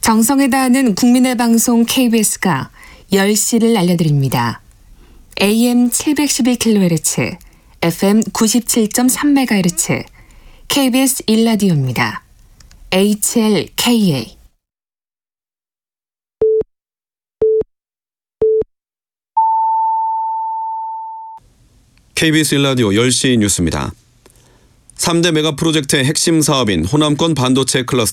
정성을 다하는 국민의 방송 KBS가 10시를 알려드립니다. AM 712kHz, FM 97.3MHz, KBS 1라디오입니다. HLKA. KBS 1라디오 10시 뉴스입니다. 3대 메가 프로젝트의 핵심 사업인 호남권 반도체 클러스터